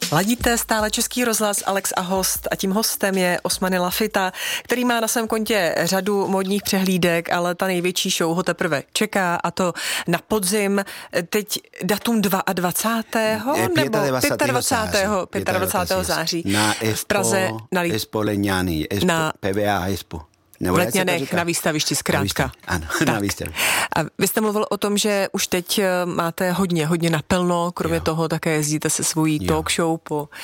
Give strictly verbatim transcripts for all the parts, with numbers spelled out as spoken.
Ladíte stále Český rozhlas, Alex a host, a tím hostem je Osmany Lafita, který má na svém kontě řadu módních přehlídek, ale ta největší show ho teprve čeká, a to na podzim. Teď datum dvacátého druhého nebo dvacátého pátého dvacátého září na v Praze na Expo Leňány, na P V A Expo. V Letňanech na výstavišti zkrátka. Ano, tak. Na výstavišti. A vy jste mluvil o tom, že už teď máte hodně, hodně naplno, kromě jo. toho také jezdíte se svojí jo. talk show po uh,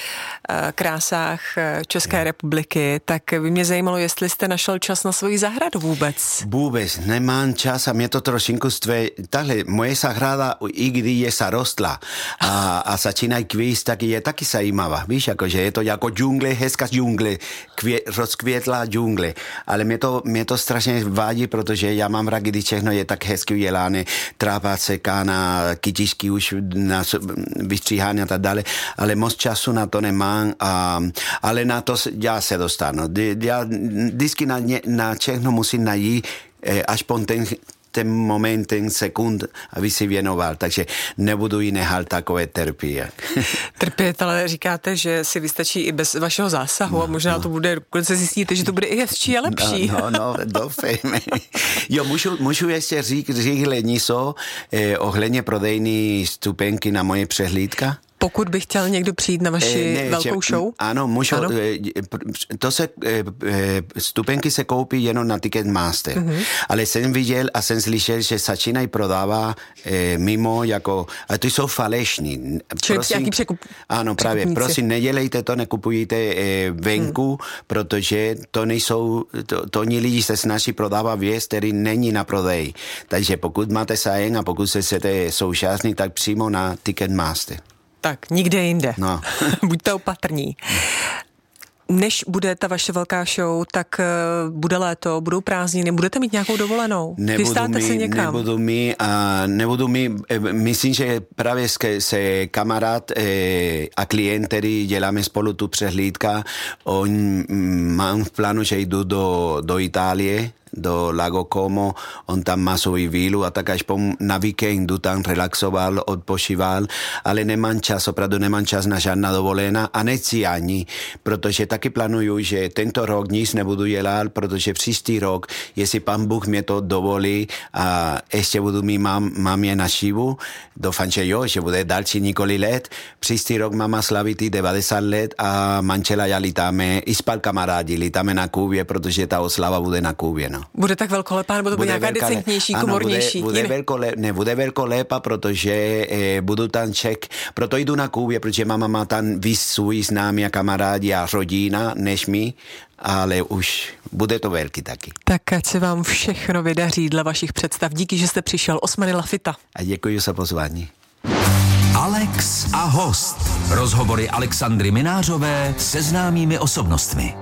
krásách České jo. republiky, tak by mě zajímalo, jestli jste našel čas na svoji zahradu vůbec. Vůbec, nemám čas a mě to trošinku stve, tahle moje zahrada, i když je zarostla a, a začínají kvíst, tak je taky zajímavá, víš, jakože je to jako džungle, hezká džungle, kvě, rozkvětlá džungle, ale mě to, mě to strašně vádí, protože já mám rád, když všechno je tak hezky udělány, tráva sekána, kytičky už na vystříhání a tak dále, ale moc času na to nemám, a, ale na to já se dostanu. Já vždycky na, na všechno musím najít až po ten ten moment, ten sekund, aby si věnoval, takže nebudu jí nehal takové trpět. Trpět, ale říkáte, že si vystačí i bez vašeho zásahu no, a možná no. to bude, dokonce zjistíte, že to bude i hezčí a lepší. No, no, no doufejme. Jo, můžu, můžu ještě říct, říct něco eh, ohledně prodejní stupenky na moje přehlídka? Pokud by chtěl někdo přijít na vaši ne, velkou že, show? Ano, můžu. Ano. To se, stupenky se koupí jenom na Ticketmaster. Mm-hmm. Ale jsem viděl a jsem slyšel, že začínají prodává eh, mimo jako, a to jsou falešní. Čili nějaký překup, ano, právě. Prosím, nedělejte to, nekupujte eh, venku, hmm. protože to nejsou, to, to oni lidi se snaží prodávat věc, který není na prodej. Takže pokud máte zájem a pokud se chcete současnit, tak přímo na Ticketmaster. Tak, nikde jinde. No. Buďte opatrní. Než bude ta vaše velká show, tak uh, bude léto, budou prázdniny, budete mít nějakou dovolenou? Chystáte se někam? Nebudu mít, a nebudu mít, myslím, že právě se kamarád eh, a klient, který děláme spolu tu přehlídka, on mám v plánu, že jdu do, do Itálie, do Lago Como, on tam má svou vílu a tak až po, na víkendu tam relaxoval, odpočíval, ale nemám čas, opravdu nemám čas na žádná dovolená a nechci ani, protože taky plánuju, že tento rok nic nebudu dělat, protože příští rok, jestli pan Bůh mě to dovolí a ještě budu mít mám, mám je na šivu, doufám, že jo, že bude další několik let, příští rok máma slavit devadesát let a manžela já lítáme, i spal kamarádi, lítáme na Kubě, protože ta oslava bude na Kubě, no. Bude tak velkolepá, nebo to bude nějaká velká, decentnější, ano, komornější? Bude, bude velkole, ne, bude velkolepá, protože eh, budu tam ček, proto jdu na Kubě, protože máma má tam víc svůj známí a kamarádi a rodina, než mi, ale už bude to velký taky. Tak ať se vám všechno vydaří dle vašich představ. Díky, že jste přišel. Osmany Lafita. A děkuji za pozvání. Alex a host. Rozhovory Alexandry Minářové se známými osobnostmi.